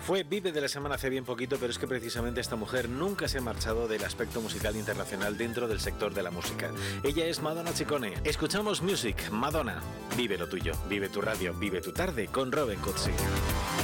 Fue Vive de la Semana hace bien poquito, pero es que precisamente esta mujer nunca se ha marchado del aspecto musical internacional dentro del sector de la música. Ella es Madonna Ciccone. Escuchamos Music, Madonna. Vive lo tuyo, vive tu radio, vive tu tarde con Robin Cutsi.